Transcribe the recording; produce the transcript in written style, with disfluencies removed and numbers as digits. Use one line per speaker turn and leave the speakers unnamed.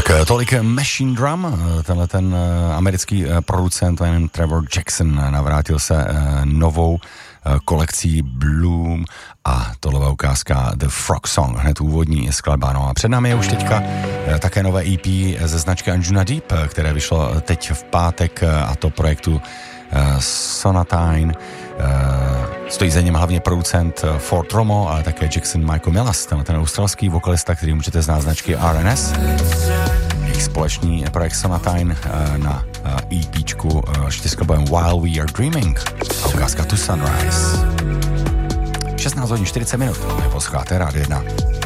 Tak tolik Machine Drum, tenhle ten americký producent Trevor Jackson navrátil se novou kolekcí Bloom a tohle ukázka The Frog Song, hned úvodní skladba. No a před námi je už teďka také nové EP ze značky Anjuna Deep, které vyšlo teď v pátek, a to projektu Sonatine. Stojí za něm hlavně producent Fort Romo, ale také Jackson Michael Millas, ten australský vokalista, který můžete znát značky RNS. Jejich společný projekt Sonatine na EPčku 4skladbovém While We Are Dreaming a ukázka To Sunrise. 16 hodin 40 minut, posloucháte Rádio 1.